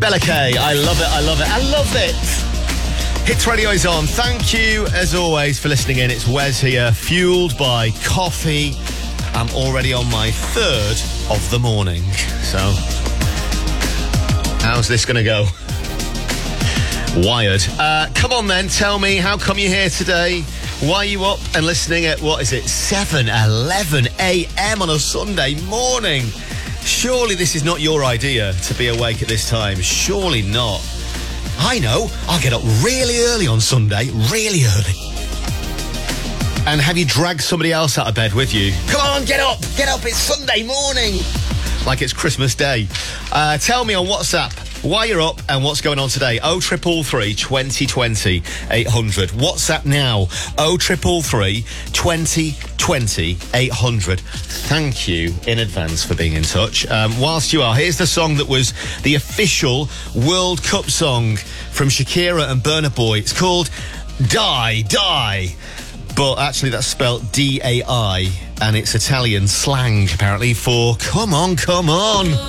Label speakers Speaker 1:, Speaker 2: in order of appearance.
Speaker 1: Bella K, I love it, I love it, I love it. Hits Radio is on. Thank you, as always, for listening in. It's Wes here, fueled by coffee. I'm already on my third of the morning. So, how's this going to go? Wired. Come on then, tell me, how come you're here today? Why are you up and listening at, 7:11 a.m. on a Sunday morning? Surely this is not your idea to be awake at this time. Surely not. I know, I'll get up really early on Sunday, really early. And have you dragged somebody else out of bed with you? Come on, get up, it's Sunday morning. Like it's Christmas Day. Tell me on WhatsApp why you're up and what's going on today. 0333 2020 800. WhatsApp now. 0333 2020 800. Thank you in advance for being in touch. Whilst you are, here's the song that was the official World Cup song from Shakira and Burna Boy. It's called Die, Die. But actually that's spelled D-A-I, and it's Italian slang apparently for come on, come on.